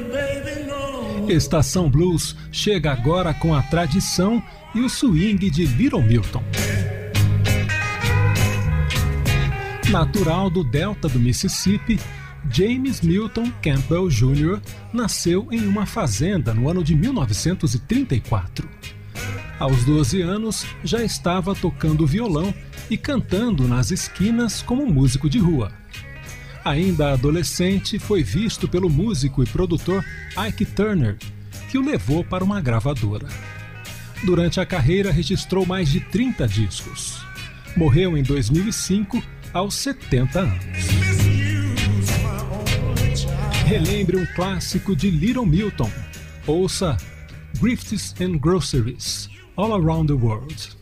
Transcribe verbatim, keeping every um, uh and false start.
Estação Blues chega agora com a tradição e o swing de Little Milton. Natural do delta do Mississippi, James Milton Campbell Júnior nasceu em uma fazenda no ano de mil novecentos e trinta e quatro. Aos doze anos, já estava tocando violão e cantando nas esquinas como músico de rua. Ainda adolescente, foi visto pelo músico e produtor Ike Turner, que o levou para uma gravadora. Durante a carreira, registrou mais de trinta discos. Morreu em dois mil e cinco, aos setenta anos. Relembre um clássico de Little Milton. Ouça Grifts and Groceries, All Around the World.